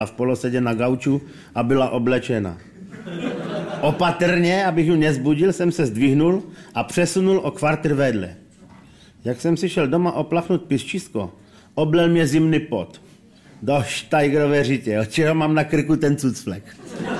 v polosedě na gauču a byla oblečena. Opatrně, abych ji nezbudil, jsem se zdvihnul a přesunul o kvartr vedle. Jak jsem si šel doma oplachnout písčisko, oblel mě zimný pot. Do štajgrové řitě, od čeho mám na krku ten cucflek.